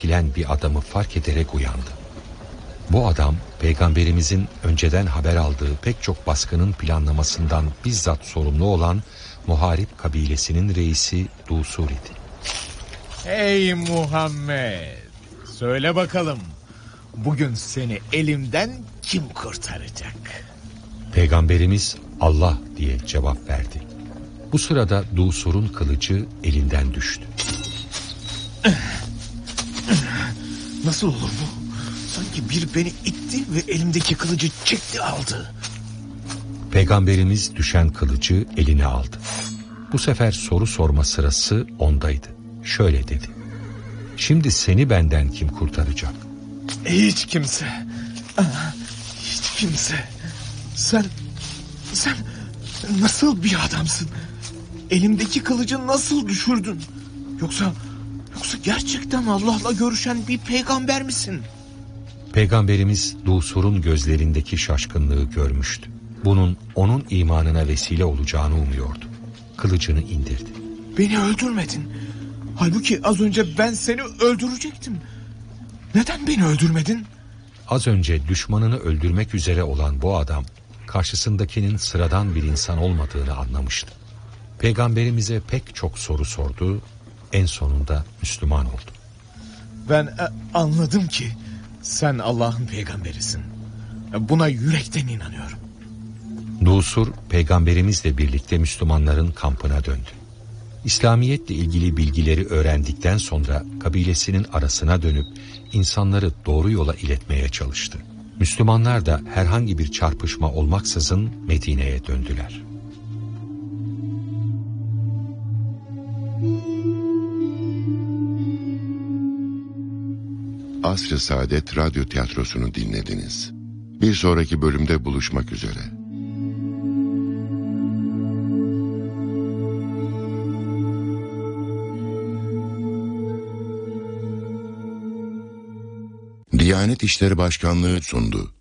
Gilen bir adamı fark ederek uyandı. Bu adam peygamberimizin önceden haber aldığı pek çok baskının planlamasından bizzat sorumlu olan Muharip kabilesinin reisi Dusur idi. Ey Muhammed, söyle bakalım, bugün seni elimden kim kurtaracak? Peygamberimiz Allah diye cevap verdi. Bu sırada Dusur'un kılıcı elinden düştü. Nasıl olur bu? Sanki bir beni itti ve elimdeki kılıcı çekti aldı. Peygamberimiz düşen kılıcı eline aldı. Bu sefer soru sorma sırası ondaydı. Şöyle dedi: şimdi seni benden kim kurtaracak? Hiç kimse. Hiç kimse. Sen nasıl bir adamsın? Elimdeki kılıcı nasıl düşürdün? Yoksa gerçekten Allah'la görüşen bir peygamber misin? Peygamberimiz Dusur'un gözlerindeki şaşkınlığı görmüştü. Bunun onun imanına vesile olacağını umuyordu. Kılıcını indirdi. Beni öldürmedin. Halbuki az önce ben seni öldürecektim. Neden beni öldürmedin? Az önce düşmanını öldürmek üzere olan bu adam karşısındakinin sıradan bir insan olmadığını anlamıştı. Peygamberimize pek çok soru sordu. En sonunda Müslüman oldu. Ben anladım ki sen Allah'ın peygamberisin. Buna yürekten inanıyorum. Dusur peygamberimizle birlikte Müslümanların kampına döndü. İslamiyetle ilgili bilgileri öğrendikten sonra kabilesinin arasına dönüp insanları doğru yola iletmeye çalıştı. Müslümanlar da herhangi bir çarpışma olmaksızın Medine'ye döndüler. Asr-ı Saadet Radyo Tiyatrosu'nu dinlediniz. Bir sonraki bölümde buluşmak üzere. Diyanet İşleri Başkanlığı sundu.